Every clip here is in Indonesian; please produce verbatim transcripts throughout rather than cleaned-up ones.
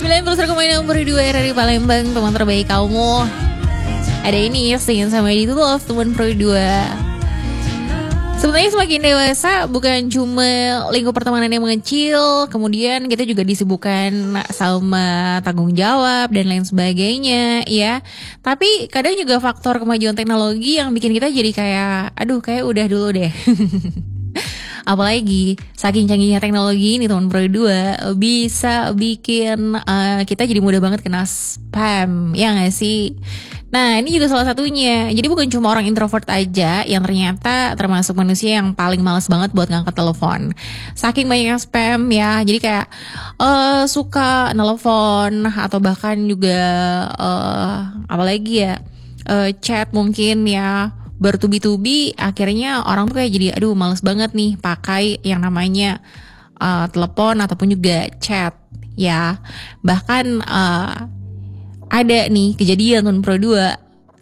sembilan puluh satu koma enam dua R R I Palembang, teman terbaik kamu. Ada ini singin sama itu Love, teman Pro dua. Sebenarnya semakin dewasa bukan cuma lingkup pertemanan yang mengecil, kemudian kita juga disibukkan sama tanggung jawab dan lain sebagainya, ya. Tapi kadang juga faktor kemajuan teknologi yang bikin kita jadi kayak, aduh kayak udah dulu deh. Apalagi saking canggihnya teknologi ini teman Pro dua bisa bikin uh, kita jadi mudah banget kena spam, ya gak sih? Nah ini juga salah satunya. Jadi bukan cuma orang introvert aja yang ternyata termasuk manusia yang paling malas banget buat ngangkat telepon. Saking banyaknya spam ya, jadi kayak uh, suka nelfon atau bahkan juga uh, apalagi ya uh, chat mungkin ya bertubi-tubi. Akhirnya orang tuh kayak jadi aduh males banget nih pakai yang namanya uh, telepon ataupun juga chat ya. Bahkan uh, ada nih kejadian teman Pro dua,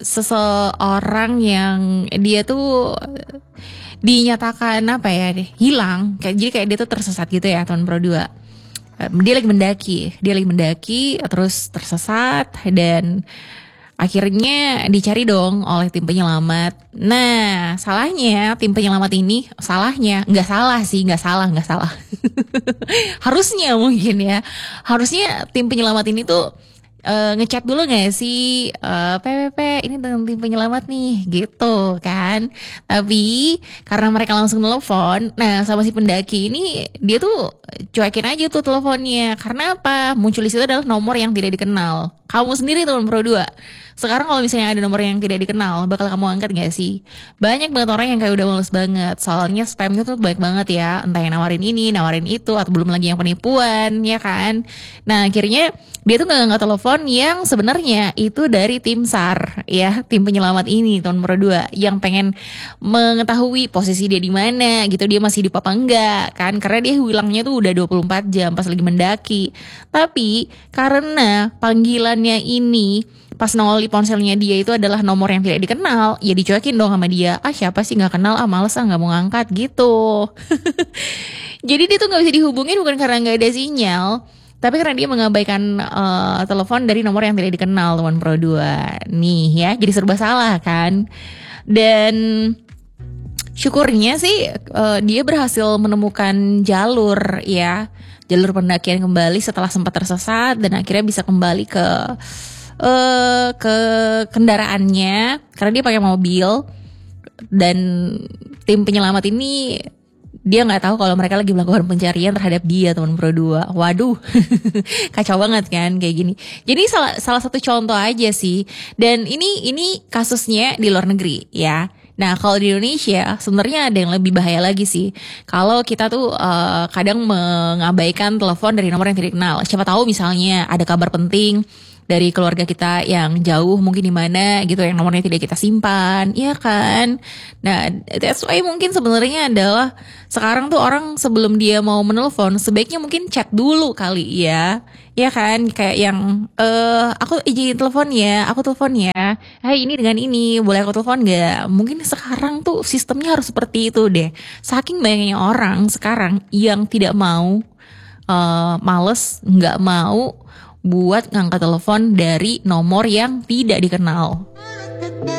seseorang yang dia tuh dinyatakan apa ya deh, hilang, kayak jadi kayak dia tuh tersesat gitu ya teman Pro dua. Dia lagi mendaki, dia lagi mendaki terus tersesat dan akhirnya dicari dong oleh tim penyelamat. Nah, salahnya tim penyelamat ini, salahnya nggak salah sih, nggak salah, nggak salah. Harusnya mungkin ya, harusnya tim penyelamat ini tuh Uh, ngechat dulu gak sih uh, P P P ini tentang tim penyelamat nih gitu kan. Tapi karena mereka langsung telepon, nah sama si pendaki ini dia tuh cuekin aja tuh teleponnya. Karena apa? Muncul di situ adalah nomor yang tidak dikenal. Kamu sendiri teman Pro dua, sekarang kalau misalnya ada nomor yang tidak dikenal, bakal kamu angkat gak sih? Banyak banget orang yang kayak udah males banget. Soalnya spamnya tuh banyak banget ya. Entah yang nawarin ini, nawarin itu, atau belum lagi yang penipuan, ya kan? Nah akhirnya dia tuh gak ngangkat telepon yang sebenarnya itu dari tim S A R, ya, tim penyelamat ini teman Pro dua, yang pengen mengetahui posisi dia di mana gitu, dia masih hidup apa enggak kan? Karena dia hilangnya tuh udah dua puluh empat jam pas lagi mendaki. Tapi karena panggilan ini pas nongol di ponselnya dia itu adalah nomor yang tidak dikenal, ya dicuekin dong sama dia. Ah siapa sih gak kenal, ah males ah gak mau ngangkat gitu. Jadi dia tuh gak bisa dihubungin bukan karena gak ada sinyal, tapi karena dia mengabaikan uh, telepon dari nomor yang tidak dikenal teman Pro dua. Nih ya, jadi serba salah kan. Dan syukurnya sih uh, dia berhasil menemukan jalur ya, jalur pendakian kembali setelah sempat tersesat, dan akhirnya bisa kembali ke Uh, ke kendaraannya karena dia pakai mobil. Dan tim penyelamat ini dia nggak tahu kalau mereka lagi melakukan pencarian terhadap dia teman Pro dua. Waduh, kacau banget kan kayak gini. Jadi salah salah satu contoh aja sih. Dan ini ini kasusnya di luar negeri ya. Nah kalau di Indonesia sebenarnya ada yang lebih bahaya lagi sih. Kalau kita tuh uh, kadang mengabaikan telepon dari nomor yang tidak dikenal. Siapa tahu misalnya ada kabar penting dari keluarga kita yang jauh mungkin di mana gitu, yang nomornya tidak kita simpan, ya kan? Nah, that's why mungkin sebenarnya adalah sekarang tuh orang sebelum dia mau menelpon sebaiknya mungkin chat dulu kali ya. Ya kan? Kayak yang eh aku izin telepon ya, aku telepon ya. Hai ini dengan ini, boleh aku telepon enggak? Mungkin sekarang tuh sistemnya harus seperti itu deh. Saking banyaknya orang sekarang yang tidak mau, uh, males, nggak mau buat ngangkat telepon dari nomor yang tidak dikenal.